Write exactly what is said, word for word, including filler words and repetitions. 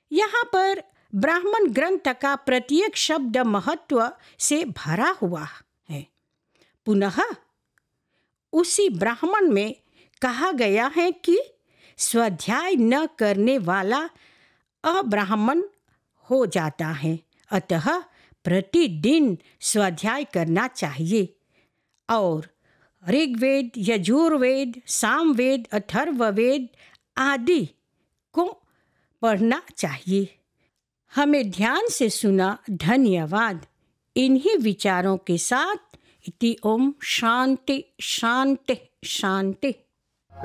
यहाँ पर ब्राह्मण ग्रंथ का प्रत्येक शब्द महत्व से भरा हुआ है। पुनः उसी ब्राह्मण में कहा गया है कि स्वाध्याय न करने वाला अब्राह्मण हो जाता है, अतः प्रतिदिन स्वाध्याय करना चाहिए और ऋग्वेद, यजुर्वेद, सामवेद, अथर्ववेद आदि को पढ़ना चाहिए। हमें ध्यान से सुना, धन्यवाद। इन्हीं विचारों के साथ इति ओम शांति शांति शांति।